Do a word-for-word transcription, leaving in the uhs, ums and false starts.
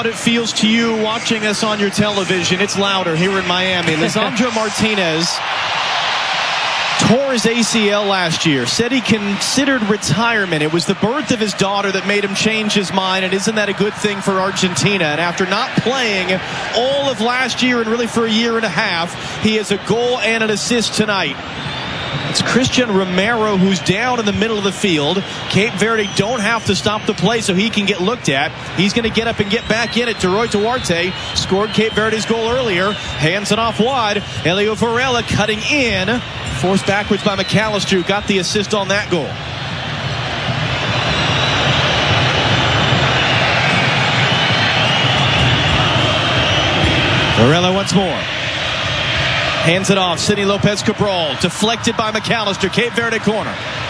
loud it feels to you watching us on your television. It's louder here in Miami. Lisandro Martinez tore his A C L last year, said he considered retirement. It was the birth of his daughter that made him change his mind, and isn't that a good thing for Argentina? And after not playing all of last year and really for a year and a half, he has a goal and an assist tonight. It's Christian Romero who's down in the middle of the field. Cape Verde don't have to stop the play so he can get looked at. He's going to get up and get back in it. Teroy Duarte scored Cape Verde's goal earlier. Hands it off wide. Elio Varela cutting in. Forced backwards by McAllister, who got the assist on that goal. Varela once more. Hands it off. Sidney Lopez Cabral. Deflected by McAllister. Cape Verde corner.